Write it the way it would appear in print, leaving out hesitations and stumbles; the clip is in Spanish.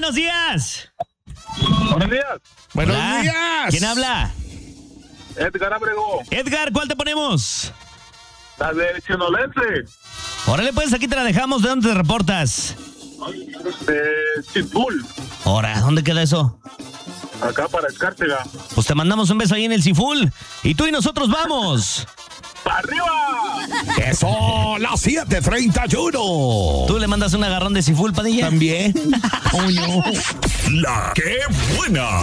buenos días. Buenos días. Buenos Hola. días. ¿Quién habla? Edgar Abrego. Edgar, ¿cuál te ponemos? La de Chinolense. Órale, pues aquí te la dejamos. ¿De dónde te reportas? De Chitbull. Ahora, ¿dónde queda eso? Acá para Escárcega. Pues te mandamos un beso ahí en el Ciful. Y tú y nosotros vamos. ¡Para arriba! Eso, las 7:31. ¿Tú le mandas un agarrón de Ciful, Padilla? También. Coño. La que buena.